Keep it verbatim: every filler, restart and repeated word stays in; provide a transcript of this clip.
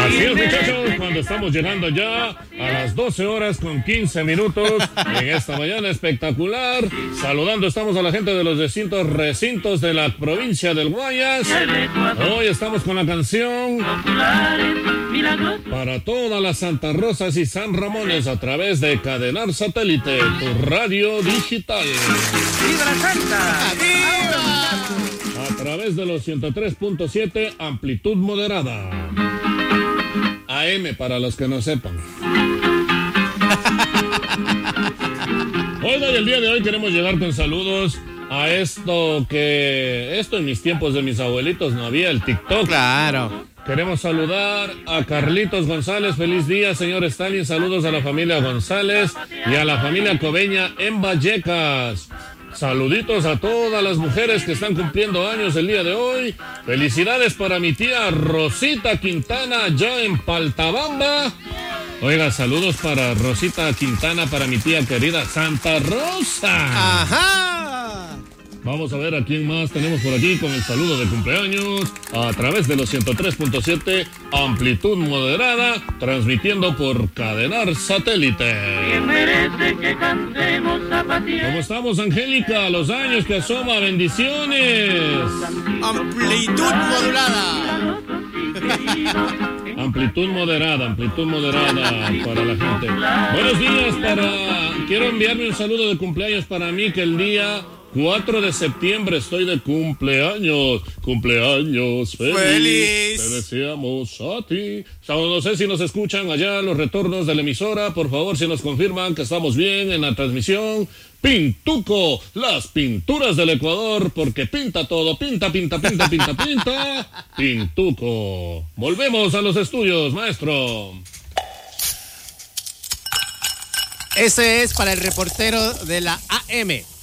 Así es, muchachos, cuando estamos llegando ya a las doce horas con quince minutos en esta mañana espectacular. Saludando estamos a la gente de los distintos recintos de la provincia del Guayas. Hoy estamos con la canción para todas las Santa Rosas y San Ramones a través de Cadenar Satélite, tu radio digital. ¡Viva la Santa! ¡Viva! A través de los ciento tres punto siete, amplitud moderada. A M para los que no sepan. Hoy, el día de hoy queremos llegar con saludos a esto que... Esto en mis tiempos de mis abuelitos no había, el TikTok. Claro. Queremos saludar a Carlitos González. Feliz día, señor Stalin. Saludos a la familia González y a la familia Cobeña en Vallecas. Saluditos a todas las mujeres que están cumpliendo años el día de hoy. Felicidades para mi tía Rosita Quintana, ya en Paltabamba. Oiga, saludos para Rosita Quintana, para mi tía querida Santa Rosa. ¡Ajá! Vamos a ver a quién más tenemos por aquí con el saludo de cumpleaños a través de los ciento tres punto siete, amplitud moderada, transmitiendo por Cadenar Satélite. ¿Cómo estamos, Angélica? Los años que asoma, bendiciones. Amplitud modulada. Amplitud moderada, amplitud moderada para la gente. Buenos días para... Quiero enviarme un saludo de cumpleaños para mí, que el día cuatro de septiembre estoy de cumpleaños. Cumpleaños feliz. ¡Feliz! Te deseamos a ti. No sé si nos escuchan allá los retornos de la emisora. Por favor, si nos confirman que estamos bien en la transmisión. Pintuco, las pinturas del Ecuador, porque pinta todo, pinta, pinta, pinta, pinta, pinta. Pintuco. Volvemos a los estudios, maestro. Ese es para el reportero de la A M.